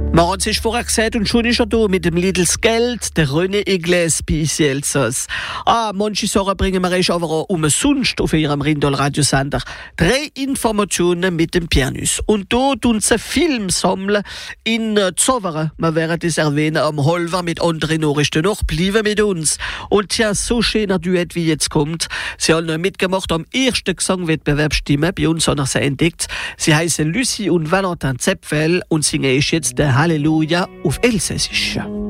Man hat sich vorher gesagt, und schon ist er da mit dem Lidls Geld, der René Igles bei Elsass. Manche Sachen bringen wir euch aber auch umsonst auf ihrem Rindol-Radiosender. 3 Informationen mit dem Pianus. Und da tun sie Film sammeln in Zovere. Wir werden das erwähnen am Holver mit anderen Nachrichten noch. Bleiben mit uns. Und ja, so schöner Duett wie jetzt kommt. Sie haben noch mitgemacht am ersten Gesangwettbewerb Stimme. Bei uns haben sie entdeckt. Sie heißen Lucie und Valentin Zepfel und singen jetzt der Halleluja auf Elsässisch.